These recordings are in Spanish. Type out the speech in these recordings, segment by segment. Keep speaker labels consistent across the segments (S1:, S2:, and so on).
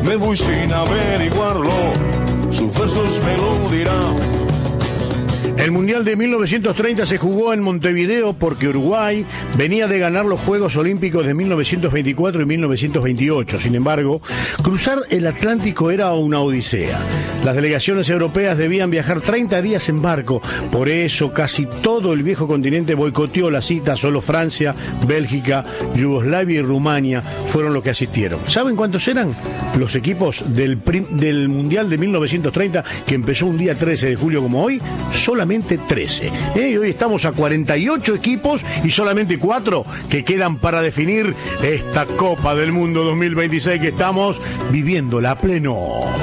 S1: me voy sin averiguarlo, sus versos me lo dirán.
S2: El Mundial de 1930 se jugó en Montevideo porque Uruguay venía de ganar los Juegos Olímpicos de 1924 y 1928. Sin embargo, cruzar el Atlántico era una odisea. Las delegaciones europeas debían viajar 30 días en barco. Por eso, casi todo el viejo continente boicoteó la cita. Solo Francia, Bélgica, Yugoslavia y Rumania fueron los que asistieron. ¿Saben cuántos eran los equipos del Mundial de 1930, que empezó un día 13 de julio como hoy? Solamente 13. Y hoy estamos a 48 equipos y solamente 4 que quedan para definir esta Copa del Mundo 2026 que estamos viviéndola a pleno.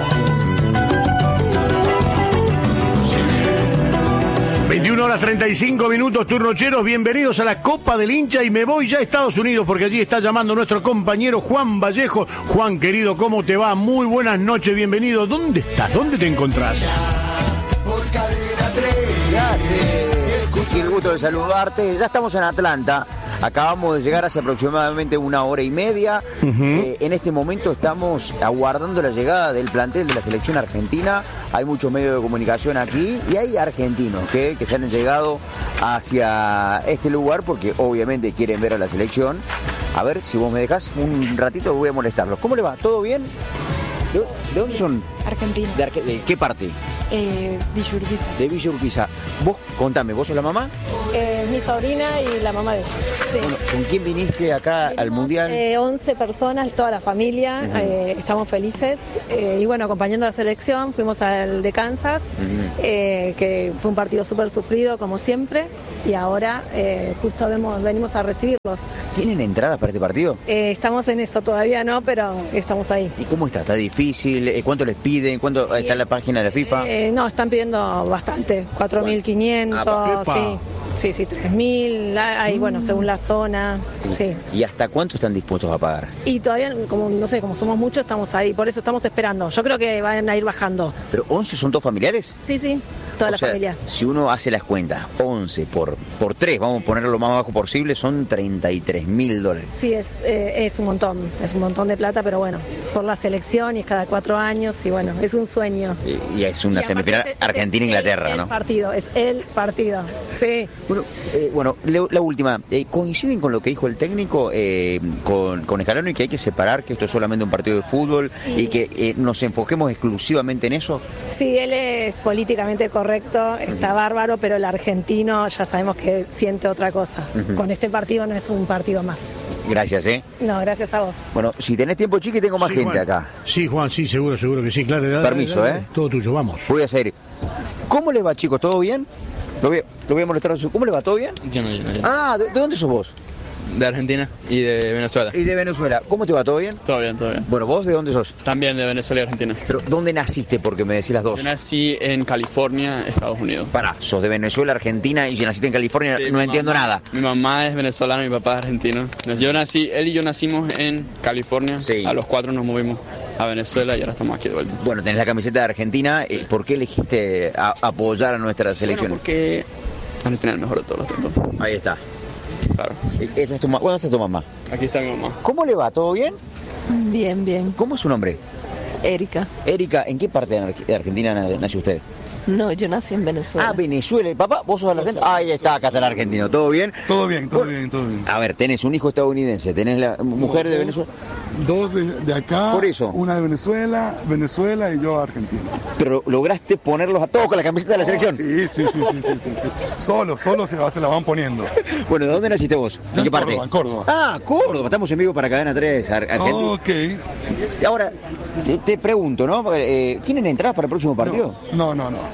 S2: Horas 35 minutos, turnocheros, bienvenidos a la Copa del Hincha y me voy ya a Estados Unidos porque allí está llamando nuestro compañero Juan Vallejo. Juan, querido, ¿cómo te va? Muy buenas noches, bienvenido. ¿Dónde estás? ¿Dónde te encontrás?
S3: Gracias, Cuchi, el gusto de saludarte. Ya estamos en Atlanta. Acabamos de llegar hace aproximadamente 1 hora y media. En este momento estamos aguardando la llegada del plantel de la selección argentina. Hay muchos medios de comunicación aquí y hay argentinos que se han llegado hacia este lugar porque obviamente quieren ver a la selección. A ver, si vos me dejás un ratito voy a molestarlos. ¿Cómo le va? ¿Todo bien? ¿De dónde son?
S4: Argentina.
S3: ¿De qué parte?
S4: Villa Urquiza.
S3: De Villa Urquiza. Vos, contame, ¿vos sos la mamá?
S4: Mi sobrina y la mamá de ella. Sí.
S3: Bueno, ¿con quién viniste acá al Mundial?
S4: 11 personas, toda la familia. Estamos felices. Y bueno, acompañando a la selección, fuimos al de Kansas, que fue un partido súper sufrido, como siempre. Y ahora justo venimos a recibirlos.
S3: ¿Tienen entradas para este partido?
S4: Estamos en eso, todavía no, pero estamos ahí.
S3: ¿Y cómo está? ¿Está difícil? ¿Cuánto les piden? ¿Cuánto está en la página de la FIFA?
S4: No, están pidiendo bastante, 4.500, sí. Sí, 3.000, hay, bueno, según la zona, sí.
S3: ¿Y hasta cuánto están dispuestos a pagar?
S4: Y todavía, como no sé, como somos muchos, estamos ahí, por eso estamos esperando. Yo creo que van a ir bajando.
S3: ¿Pero 11 son todos familiares?
S4: Sí, toda la familia.
S3: Si uno hace las cuentas, 11 por 3, vamos a ponerlo lo más bajo posible, son $33.000.
S4: Sí, es un montón de plata, pero bueno, por la selección y es cada 4 años y bueno, es un sueño.
S3: Y es una semifinal Argentina-Inglaterra, ¿no?
S4: Es el partido, sí.
S3: Bueno, la última, ¿coinciden con lo que dijo el técnico con Scaloni, que hay que separar, que esto es solamente un partido de fútbol y que nos enfoquemos exclusivamente en eso?
S4: Sí, él es políticamente correcto, está bárbaro, pero el argentino ya sabemos que siente otra cosa. Con este partido no es un partido más.
S3: Gracias,
S4: No, gracias a vos.
S3: Bueno, si tenés tiempo, Chiqui, tengo más gente, Juan. Acá.
S2: Sí, Juan, sí, seguro que sí, claro.
S3: Permiso,
S2: Todo tuyo, vamos.
S3: Voy a hacer. ¿Cómo le va, chicos? ¿Todo bien? Lo voy a molestar. ¿Cómo le va? ¿Todo bien?
S5: Yo no.
S3: Ah, ¿de dónde sos vos?
S5: De Argentina y de Venezuela.
S3: Y de Venezuela. ¿Cómo te va? ¿Todo bien?
S5: Todo bien.
S3: Bueno, ¿vos de dónde sos?
S5: También de Venezuela y Argentina.
S3: ¿Pero dónde naciste? Porque me decís las dos.
S5: Yo nací en California, Estados Unidos.
S3: Pará, sos de Venezuela, Argentina y naciste en California, sí, no entiendo nada.
S5: Mi mamá es venezolana, mi papá es argentino. Él y yo nacimos en California. Sí. A los 4 nos movimos a Venezuela y ahora estamos aquí de vuelta.
S3: Bueno, tenés la camiseta de Argentina. ¿Por qué elegiste apoyar a nuestra selección?
S5: Bueno, porque Argentina es el mejor de todos los tiempos.
S3: Ahí está.
S5: Claro.
S3: ¿Esa es ¿Cuándo está tu mamá?
S5: Aquí está mi mamá.
S3: ¿Cómo le va? ¿Todo bien?
S6: Bien.
S3: ¿Cómo es su nombre?
S6: Erika.
S3: Erika, ¿en qué parte de Argentina nació usted?
S6: No, yo nací en Venezuela.
S3: Ah, Venezuela. Papá, vos sos argentino. Ahí está, acá está el argentino. ¿Todo bien?
S7: Todo bien.
S3: A ver, tenés un hijo estadounidense, tenés la mujer de Venezuela.
S7: 2 de acá,
S3: por eso.
S7: Una de Venezuela y yo Argentina.
S3: Pero lograste ponerlos a todos con la camiseta de la selección.
S7: Sí. Solo se la van poniendo.
S3: Bueno, ¿de dónde naciste vos? ¿En qué parte?
S7: En Córdoba.
S3: Ah, Córdoba. Estamos en vivo para Cadena 3, Argentina.
S7: Ok.
S3: Ahora, te pregunto, ¿no? ¿Tienen entradas para el próximo partido?
S7: No.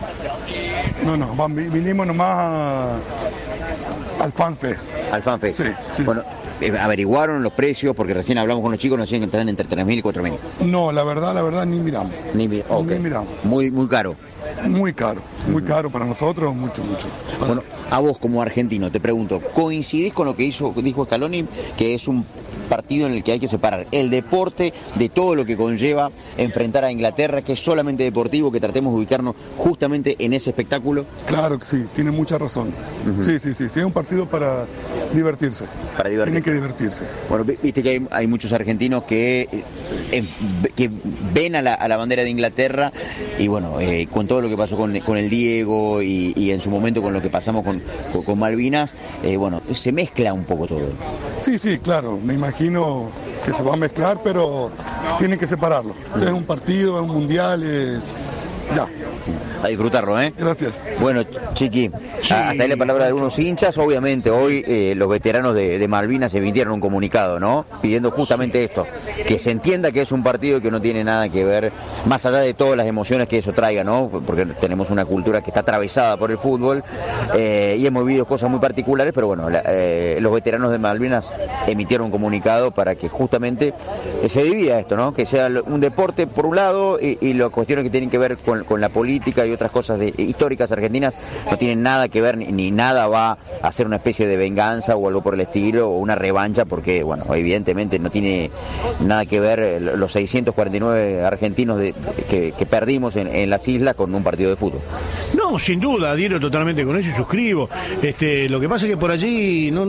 S7: Vinimos nomás al FanFest.
S3: Al FanFest.
S7: Sí.
S3: Bueno, ¿averiguaron los precios? Porque recién hablamos con los chicos, nos decían que están entre 3.000 y 4.000.
S7: No, la verdad ni miramos.
S3: Ni miramos. Muy caro.
S7: Muy caro para nosotros, mucho.
S3: Bueno, a vos como argentino te pregunto, ¿coincidís con lo que dijo Scaloni, que es un partido en el que hay que separar el deporte de todo lo que conlleva enfrentar a Inglaterra, que es solamente deportivo, que tratemos de ubicarnos justamente en ese espectáculo?
S7: Claro que sí, tiene mucha razón. Sí, es un partido para divertirse. Tienen que divertirse.
S3: Bueno, viste que hay muchos argentinos que que ven a la bandera de Inglaterra, y bueno, con todo lo que pasó con el Diego y en su momento con lo que pasamos con Malvinas, bueno, se mezcla un poco todo.
S7: Sí, claro, me imagino que se va a mezclar, pero tienen que separarlo. Es un partido, es un mundial, ya.
S3: A disfrutarlo, ¿eh?
S7: Gracias.
S3: Bueno, Chiqui, hasta ahí la palabra de algunos hinchas. Obviamente hoy los veteranos de Malvinas emitieron un comunicado, ¿no? Pidiendo justamente esto, que se entienda que es un partido que no tiene nada que ver, más allá de todas las emociones que eso traiga, ¿no? Porque tenemos una cultura que está atravesada por el fútbol y hemos vivido cosas muy particulares, pero bueno, los veteranos de Malvinas emitieron un comunicado para que justamente se divida esto, ¿no? Que sea un deporte por un lado y las cuestiones que tienen que ver con la política y otras cosas históricas argentinas no tienen nada que ver, ni nada va a ser una especie de venganza o algo por el estilo, o una revancha, porque bueno, evidentemente no tiene nada que ver los 649 argentinos que perdimos en las islas con un partido de fútbol.
S2: No, sin duda, adhiero totalmente con eso y suscribo. Lo que pasa es que por allí yo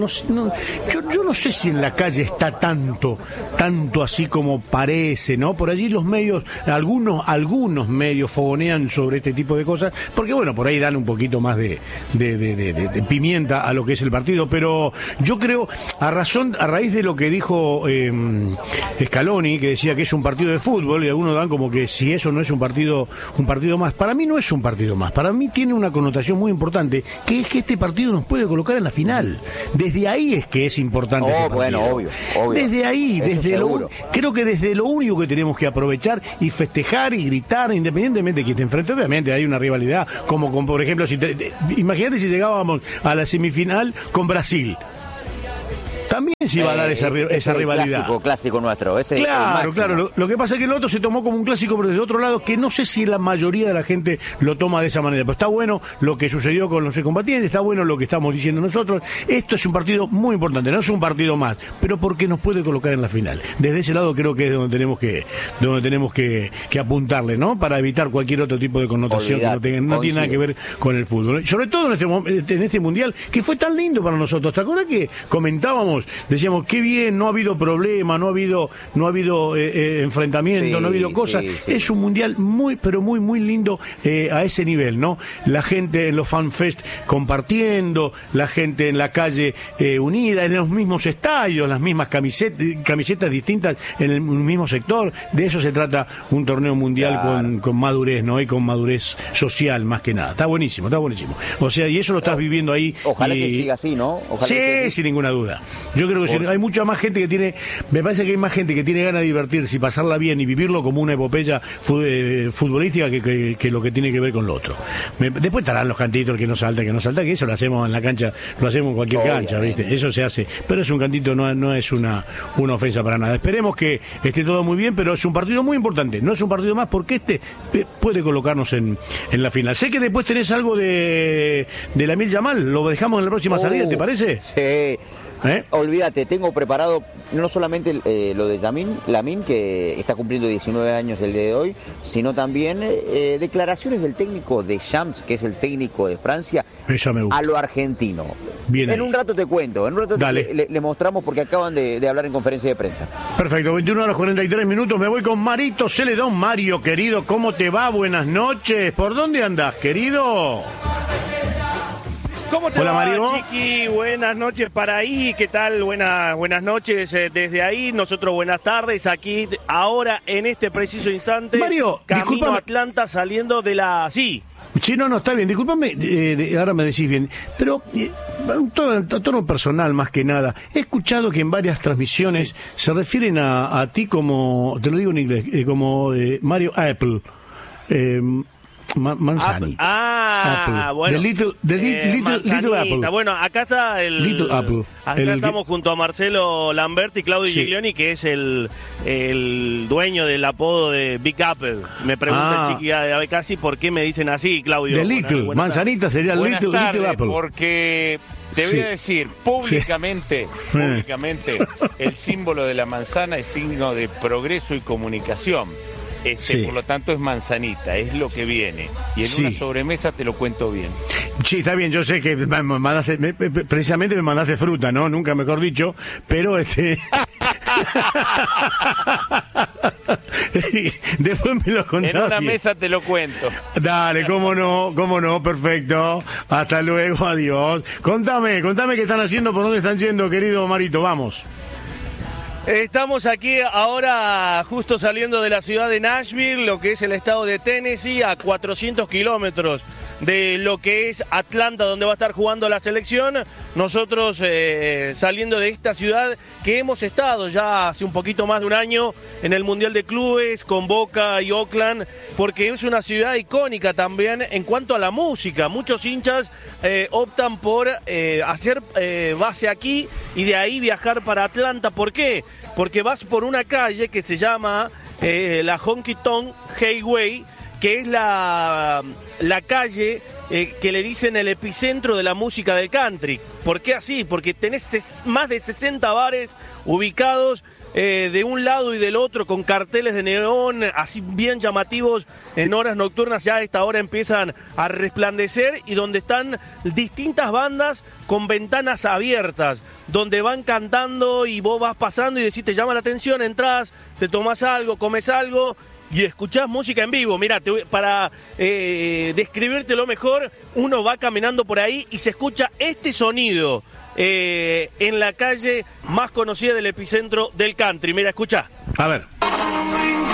S2: no sé si en la calle está tanto así como parece, ¿no? Por allí los medios, algunos medios fogonean sobre este tipo de cosas, porque bueno, por ahí dan un poquito más de pimienta a lo que es el partido, pero yo creo, a raíz de lo que dijo Scaloni, que decía que es un partido de fútbol, y algunos dan como que si eso no es un partido más. Para mí no es un partido más, para mí tiene una connotación muy importante, que es que este partido nos puede colocar en la final. Desde ahí es que es importante.
S3: Bueno, obvio.
S2: Desde ahí, creo que desde lo único que tenemos que aprovechar y festejar y gritar, independientemente de quién te enfrente. Obviamente hay una rivalidad, como por ejemplo, imagínate si llegábamos a la semifinal con Brasil. También se iba a dar esa rivalidad.
S3: Clásico nuestro.
S2: Claro. Lo que pasa es que el otro se tomó como un clásico, pero desde otro lado, que no sé si la mayoría de la gente lo toma de esa manera. Pero está bueno lo que sucedió con los excombatientes, está bueno lo que estamos diciendo nosotros. Esto es un partido muy importante, no es un partido más, pero porque nos puede colocar en la final. Desde ese lado creo que es donde tenemos que apuntarle, ¿no? Para evitar cualquier otro tipo de connotación que no tiene nada que ver con el fútbol. Sobre todo en este mundial, que fue tan lindo para nosotros. ¿Te acuerdas que comentábamos? Decíamos, qué bien, no ha habido problema, no ha habido enfrentamiento, no ha habido cosas. Sí. Es un mundial muy, pero muy, muy lindo a ese nivel, ¿no? La gente en los fanfest compartiendo, la gente en la calle unida, en los mismos estadios, las mismas camisetas distintas en el mismo sector. De eso se trata un torneo mundial con madurez, ¿no? Y con madurez social, más que nada. Está buenísimo. O sea, y eso lo estás viviendo ahí.
S3: Ojalá que siga así, ¿no?
S2: Sí, sin ninguna duda. Yo creo que hay mucha más gente me parece que hay más gente que tiene ganas de divertirse y pasarla bien y vivirlo como una epopeya futbolística que lo que tiene que ver con lo otro. Después estarán los cantitos, el que no salta, que eso lo hacemos en la cancha, lo hacemos en cualquier cancha, ¿viste? Eso se hace, pero es un cantito, no es una ofensa para nada. Esperemos que esté todo muy bien, pero es un partido muy importante, no es un partido más porque puede colocarnos en la final. Sé que después tenés algo de Lamine Yamal, lo dejamos en la próxima salida, ¿te parece?
S3: Sí. Olvídate, tengo preparado no solamente lo de Lamine, que está cumpliendo 19 años el día de hoy, sino también declaraciones del técnico de Shams, que es el técnico de Francia, a lo argentino.
S2: Bien,
S3: en un rato te cuento, le mostramos porque acaban de hablar en conferencia de prensa.
S2: Perfecto, 21:43, me voy con Marito Celedón. Mario, querido, ¿cómo te va? Buenas noches. ¿Por dónde andás, querido?
S8: ¿Cómo te
S2: Hola,
S8: va,
S2: Mario?
S8: Chiqui? Buenas noches para ahí, ¿qué tal? Buenas noches desde ahí, nosotros buenas tardes, aquí ahora en este preciso instante,
S2: Mario,
S8: camino
S2: discúlpame.
S8: a Atlanta saliendo de la... Sí,
S2: No, está bien, discúlpame, ahora me decís bien, pero a tono personal más que nada, he escuchado que en varias transmisiones se refieren a ti como, te lo digo en inglés, como Mario Apple. Manzanita.
S8: Apple. Bueno.
S2: Little Apple.
S8: Bueno, acá está
S2: Little Apple.
S8: Acá estamos junto a Marcelo Lamberti y Claudio Giglioni, que es el dueño del apodo de Big Apple. Me pregunta Chiqui casi por qué me dicen así, Claudio.
S2: De Little. Manzanita sería Little Apple.
S9: Porque te voy a decir, públicamente, el símbolo de la manzana es signo de progreso y comunicación. Por lo tanto es manzanita, es lo que viene. Y en una sobremesa te lo cuento bien.
S2: Sí, está bien, yo sé que precisamente me mandaste fruta, ¿no? Nunca mejor dicho, pero Después me lo contás.
S9: En una
S2: bien.
S9: mesa te lo cuento.
S2: Dale, cómo no, perfecto. Hasta luego, adiós. Contame qué están haciendo, por dónde están yendo, querido Marito, vamos.
S8: Estamos aquí ahora justo saliendo de la ciudad de Nashville, lo que es el estado de Tennessee, a 400 kilómetros de lo que es Atlanta, donde va a estar jugando la selección. Nosotros saliendo de esta ciudad que hemos estado ya hace un poquito más de un año en el Mundial de Clubes con Boca y Oakland, porque es una ciudad icónica también en cuanto a la música. Muchos hinchas optan por hacer base aquí y de ahí viajar para Atlanta. ¿Por qué? Porque vas por una calle que se llama la Honky Tonk Highway, que es la calle que le dicen el epicentro de la música del country. ¿Por qué así? Porque tenés más de 60 bares ubicados de un lado y del otro con carteles de neón así bien llamativos en horas nocturnas. Ya a esta hora empiezan a resplandecer, y donde están distintas bandas con ventanas abiertas, donde van cantando y vos vas pasando y decís, te llama la atención, entras, te tomás algo, comes algo y escuchás música en vivo. Mirá, para describírtelo mejor, uno va caminando por ahí y se escucha este sonido en la calle más conocida del epicentro del country. Mira, escuchá.
S2: A ver.